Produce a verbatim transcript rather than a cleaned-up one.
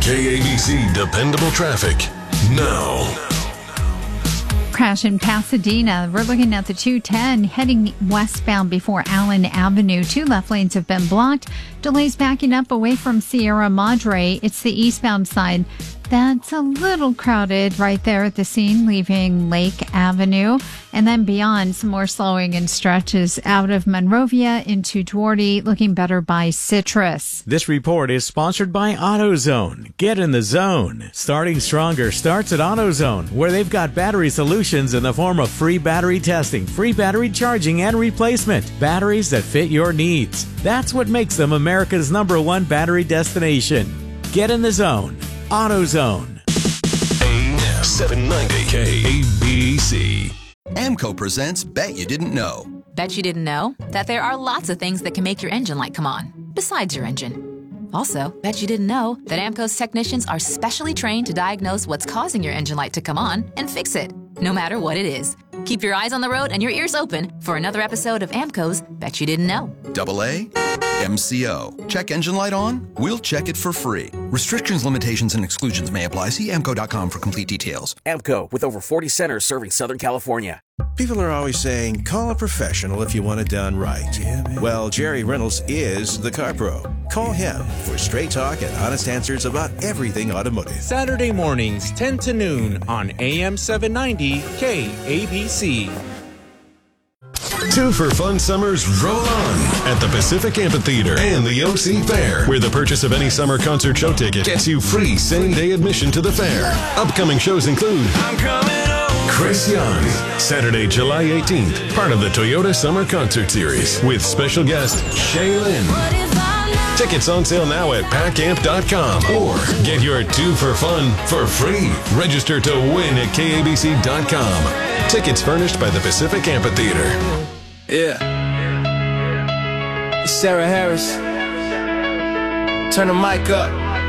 K A B C Dependable Traffic now. Crash in Pasadena. We're looking at the two ten heading westbound before Allen Avenue. Two left lanes have been blocked. Delays backing up away from Sierra Madre. It's the eastbound side that's a little crowded right there at the scene, leaving Lake Avenue. And then beyond, some more slowing and stretches out of Monrovia into Duarte, looking better by Citrus. This report is sponsored by AutoZone. Get in the zone. Starting stronger starts at AutoZone, where they've got battery solutions in the form of free battery testing, free battery charging and replacement, batteries that fit your needs. That's what makes them America's number one battery destination. Get in the zone. AutoZone. A M seven ninety K A B C. AMCO presents Bet You Didn't Know. Bet you didn't know that there are lots of things that can make your engine light come on, besides your engine. Also, bet you didn't know that AMCO's technicians are specially trained to diagnose what's causing your engine light to come on and fix it, no matter what it is. Keep your eyes on the road and your ears open for another episode of AMCO's Bet You Didn't Know. Double A, M C O. Check engine light on? We'll check it for free. Restrictions, limitations, and exclusions may apply. See amco dot com for complete details. AMCO, with over forty centers serving Southern California. People are always saying, call a professional if you want it done right. Yeah, well, Jerry Reynolds is the car pro. Call him for straight talk and honest answers about everything automotive. Saturday mornings, ten to noon on A M seven ninety K A B C. Two for Fun Summers roll on at the Pacific Amphitheater and the O C Fair, where the purchase of any summer concert show ticket gets you free same-day admission to the fair. Upcoming shows include I'm coming home. Chris Young, Saturday, July eighteenth, part of the Toyota Summer Concert Series, with special guest Shay Lynn. Tickets on sale now at pack amp dot com, or get your two for fun for free. Register to win at K A B C dot com. Tickets furnished by the Pacific Amphitheater. Yeah. Sarah Harris. Turn the mic up.